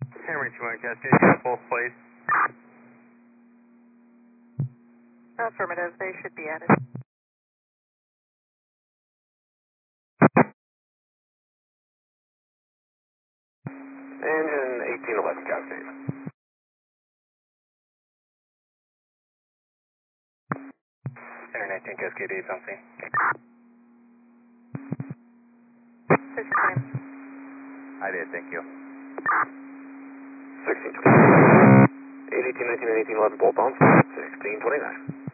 Hammer 21 Cascade, you have both placed. Affirmative, they should be added. Engine 1811 Cascade. Hammer 19 Cascade 8 something. This is time. I did, thank you. 1620. 818, 19, and 1811 both on. 1629.